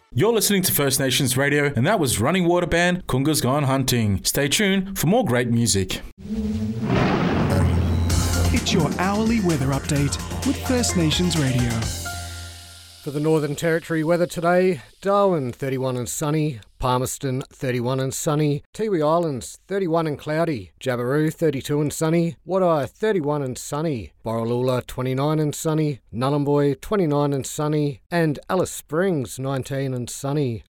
You're listening to First Nations Radio, and that was Running Water Band, Kunga's Gone Hunting. Stay tuned for more great music. It's your hourly weather update with First Nations Radio. For the Northern Territory weather today, Darwin 31 and sunny, Palmerston 31 and sunny, Tiwi Islands 31 and cloudy, Jabiru 32 and sunny, Wadeye 31 and sunny, Borroloola 29 and sunny, Nhulunbuy 29 and sunny, and Alice Springs 19 and sunny.